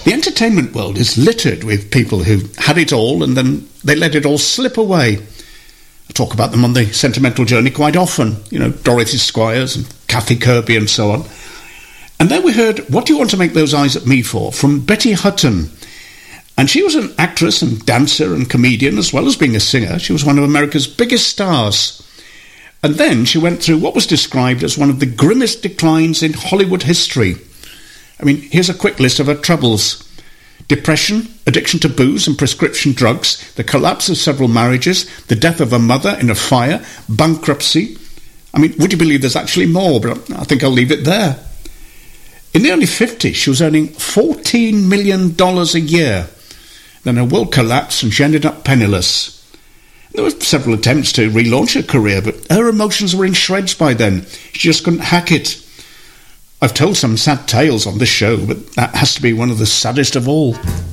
The entertainment world is littered with people who had it all and then they let it all slip away. I talk about them on the Sentimental Journey quite often, you know, Dorothy Squires and Kathy Kirby and so on. And then we heard What Do You Want to Make Those Eyes at Me For? From Betty Hutton. And she was an actress and dancer and comedian as well as being a singer. She was one of America's biggest stars. And then she went through what was described as one of the grimmest declines in Hollywood history. I mean, here's a quick list of her troubles. Depression, addiction to booze and prescription drugs, the collapse of several marriages, the death of her mother in a fire, bankruptcy. I mean, would you believe there's actually more? But I think I'll leave it there. In the early 50s, she was earning $14 million a year. Then her world collapsed and she ended up penniless. There were several attempts to relaunch her career, but her emotions were in shreds by then. She just couldn't hack it. I've told some sad tales on this show, but that has to be one of the saddest of all.